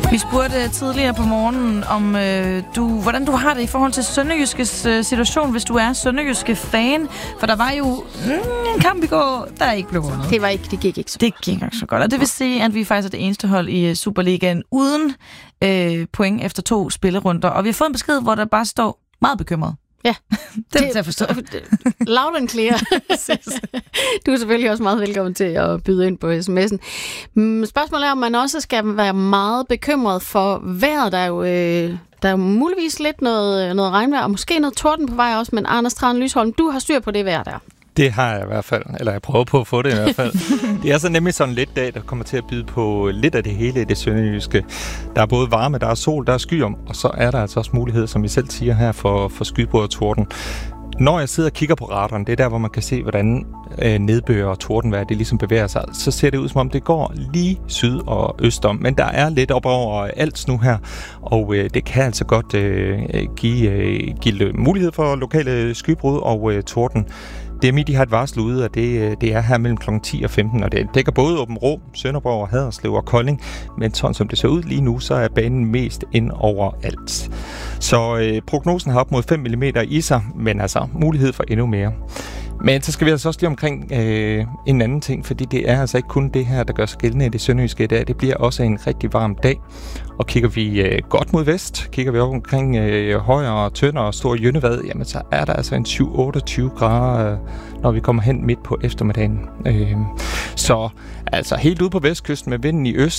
Vi spurgte tidligere på morgenen, om hvordan du har det i forhold til Sønderjyskes situation, hvis du er Sønderjyske fan. For der var jo en kamp i går, der ikke blev vundet. Det gik ikke så godt. Det gik ikke så godt. Og det vil sige, at vi faktisk er det eneste hold i Superligaen uden point efter 2 spillerunder. Og vi har fået en besked, hvor der bare står meget bekymret. Ja. Det er til at forstå. Loud and clear. Du er selvfølgelig også meget velkommen til at byde ind på sms'en. Spørgsmålet er, om man også skal være meget bekymret for vejret. Der er jo muligvis lidt noget regnvejr, og måske noget torden på vej også, men Anders Tran Lysholm, du har styr på det vejr der. Det har jeg i hvert fald, eller jeg prøver på at få det i hvert fald. Det er så nemlig sådan lidt dag, der kommer til at byde på lidt af det hele i det sønderjyske. Der er både varme, der er sol, der er skyer, og så er der altså også mulighed, som vi selv siger her, for skybrud og torden. Når jeg sidder og kigger på radaren, det er der, hvor man kan se, hvordan nedbør og tordenvejr det ligesom bevæger sig, så ser det ud, som om det går lige syd og øst om. Men der er lidt op over alt nu her, og det kan altså godt give mulighed for lokale skybrud og torden. DMI de har et varsel ude, og det er her mellem kl. 10 og 15, og det dækker både Aabenraa, Sønderborg, Haderslev og Kolding, men sådan som det ser ud lige nu, så er banen mest ind over alt. Så prognosen har op mod 5 mm i sig, men altså mulighed for endnu mere. Men så skal vi altså også lige omkring en anden ting, fordi det er altså ikke kun det her, der gør sig gældende i det sønderjyske i dag. Det bliver også en rigtig varm dag, og kigger vi godt mod vest, kigger vi op omkring Højer, Tønder og Stor Jønnevad, jamen så er der altså en 7-28 grader, når vi kommer hen midt på eftermiddagen. Så altså helt ude på vestkysten med vinden i øst,